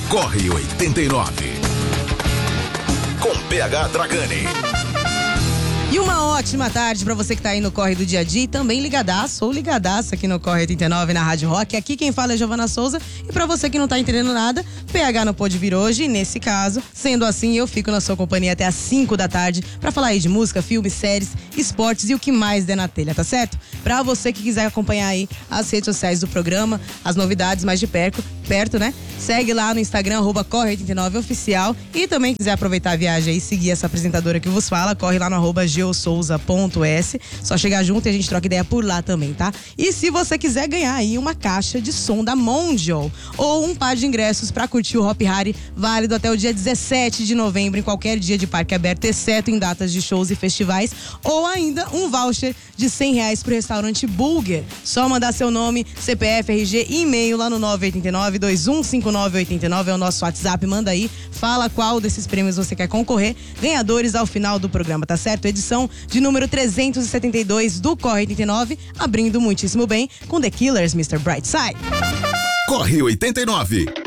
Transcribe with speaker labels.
Speaker 1: Corre 89. Com PH Dragani.
Speaker 2: E uma ótima tarde pra você que tá aí no Corre do Dia a Dia e também ligadaço ou ligadaça aqui no Corre 89 na Rádio Rock. Aqui quem fala é Giovana Souza e pra você que não tá entendendo nada, PH não pôde vir hoje e nesse caso, sendo assim, eu fico na sua companhia até às 5 da tarde pra falar aí de música, filmes, séries, esportes e o que mais der na telha, tá certo? Pra você que quiser acompanhar aí as redes sociais do programa, as novidades mais de perto, né? Segue lá no Instagram, @corre89oficial e também quiser aproveitar a viagem aí e seguir essa apresentadora que vos fala, corre lá no @geosouza.s. Só chegar junto e a gente troca ideia por lá também, tá? E se você quiser ganhar aí uma caixa de som da Mondial ou um par de ingressos pra curtir o Hop Hari, válido até o dia 17 de novembro em qualquer dia de parque aberto, exceto em datas de shows e festivais, ou ainda um voucher de R$100 pro restaurante Bulger. Só mandar seu nome, CPF, RG e e-mail lá no 989-215989 é o nosso WhatsApp, manda aí, fala qual desses prêmios você quer concorrer. Ganhadores ao final do programa, tá certo? Edição de número 372 do Corre 89, abrindo muitíssimo bem com The Killers, Mr. Brightside.
Speaker 1: Corre 89.